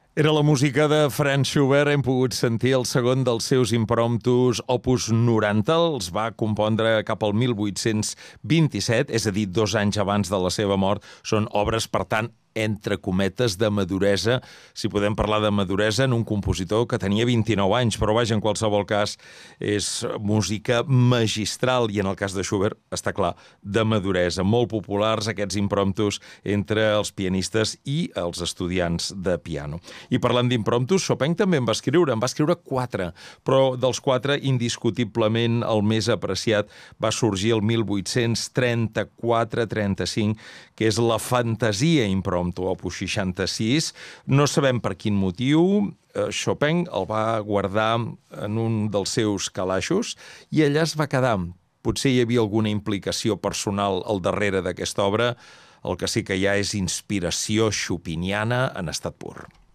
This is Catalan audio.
Era la música de Franz Schubert. Hem pogut sentir el segon dels seus impromptus, Opus 90. Els va compondre cap al 1827, és a dir, 2 anys abans de la seva mort. Són obres, per tant, entre cometes, de maduresa, si podem parlar de maduresa, en un compositor que tenia 29 anys, però vaja, en qualsevol cas, és música magistral, i en el cas de Schubert, està clar, de maduresa. Molt populars aquests impromptus entre els pianistes i els estudiants de piano. I parlant d'impromptus, Chopin també en va escriure 4, però dels 4, indiscutiblement, el més apreciat va sorgir el 1834-35, que és la Fantasia Impromptu, opus 66. No sabem per quin motiu. Chopin el va guardar en un dels seus calaixos i allà es va quedar. Potser hi havia alguna implicació personal al darrere d'aquesta obra. El que sí que hi ha és inspiració chopiniana en estat pur.